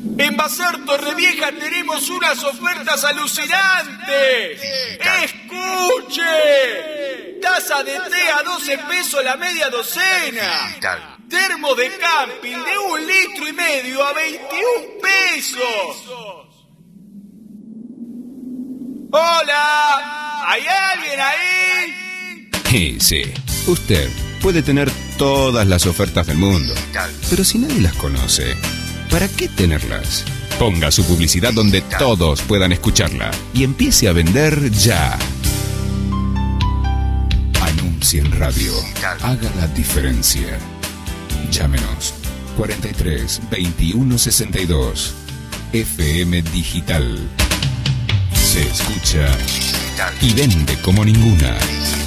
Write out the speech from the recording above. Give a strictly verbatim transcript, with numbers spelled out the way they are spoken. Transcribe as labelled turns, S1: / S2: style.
S1: En Bazar Torrevieja tenemos unas ofertas alucinantes. ¡Escuche! Taza de té a doce pesos la media docena. Termo de camping de un litro y medio a veintiún pesos. ¡Hola! ¿Hay alguien ahí?
S2: Sí, sí. Usted puede tener todas las ofertas del mundo, pero si nadie las conoce, ¿para qué tenerlas? Ponga su publicidad donde todos puedan escucharla y empiece a vender ya. Anuncie en radio. Haga la diferencia. Llámenos cuarenta y tres, veintiuno, sesenta y dos. F M Digital. Se escucha y vende como ninguna.